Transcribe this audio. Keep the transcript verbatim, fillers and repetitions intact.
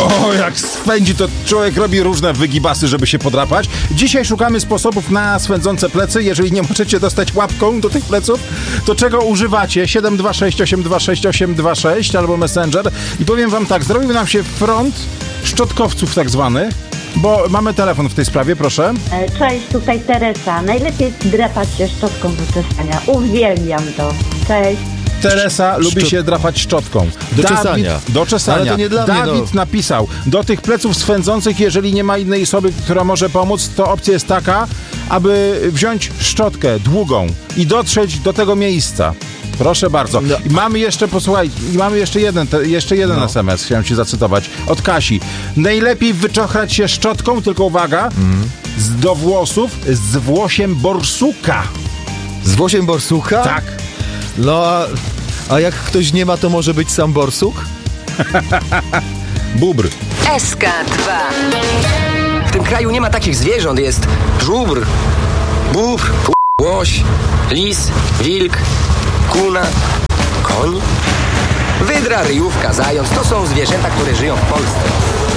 O, jak spędzi, to człowiek robi różne wygibasy, żeby się podrapać. Dzisiaj szukamy sposobów na swędzące plecy. Jeżeli nie możecie dostać łapką do tych pleców, to czego używacie? siedem dwa sześć osiem dwa sześć osiem dwa sześć albo Messenger. I powiem wam tak, zrobił nam się front szczotkowców tak zwanych, bo mamy telefon w tej sprawie, proszę. Cześć, tutaj Teresa. Najlepiej drapać się szczotką do czesania. Uwielbiam to. Cześć. Teresa Szcz- lubi się drapać szczotką. Do Dawid, czesania. Do czesania. Ale to nie dla mnie, Dawid no. napisał, do tych pleców swędzących, jeżeli nie ma innej osoby, która może pomóc, to opcja jest taka, aby wziąć szczotkę długą i dotrzeć do tego miejsca. Proszę bardzo. No. I mamy jeszcze, posłuchaj, i mamy jeszcze jeden, te, jeszcze jeden No. es em es, chciałem ci zacytować, od Kasi. Najlepiej wyczochrać się szczotką, tylko uwaga, Mm. z, do włosów z włosiem borsuka. Z włosiem borsuka? Tak. No, a, a jak ktoś nie ma, to może być sam borsuk? Bubr. S K dwa. W tym kraju nie ma takich zwierząt. Jest żubr, bóbr, k***, łoś, lis, wilk, kuna, koń, wydra, ryjówka, zając. To są zwierzęta, które żyją w Polsce.